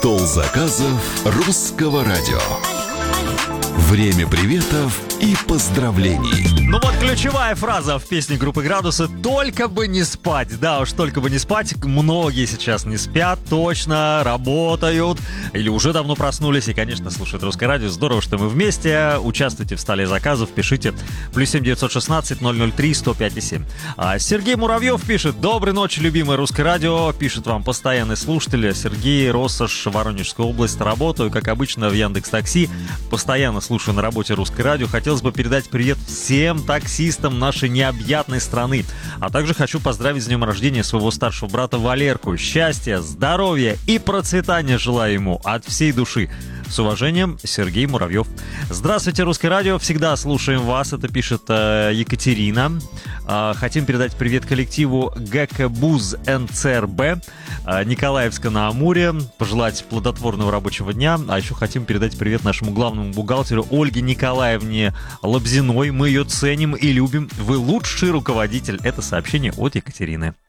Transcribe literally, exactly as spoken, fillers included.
Стол заказов Русского радио. Время приветов и поздравлений. Ну вот ключевая фраза в песне группы «Градусы» — «Только бы не спать». Да уж, только бы не спать. Многие сейчас не спят, точно, работают или уже давно проснулись и, конечно, слушают Русское радио. Здорово, что мы вместе. Участвуйте в столе заказов, пишите плюс семь девятьсот шестнадцать ноль ноль три сто пять семь. А Сергей Муравьев пишет: «Доброй ночи, любимое Русское радио». Пишет вам постоянный слушатель Сергей, Россошь, Воронежская область. Работаю, как обычно, в Яндекс.Такси. Постоянно слушаю на работе Русское радио. Хотелось бы передать привет всем таксистам нашей необъятной страны. А также хочу поздравить с днем рождения своего старшего брата Валерку. Счастья, здоровья и процветания желаю ему от всей души. С уважением, Сергей Муравьев. Здравствуйте, Русское радио. Всегда слушаем вас. Это пишет э, Екатерина. Э, хотим передать привет коллективу ГКБУЗ эн цэ эр бэ э, Николаевска на Амуре. Пожелать плодотворного рабочего дня. А еще хотим передать привет нашему главному бухгалтеру Ольге Николаевне Лобзиной. Мы ее ценим и любим. Вы лучший руководитель. Это сообщение от Екатерины.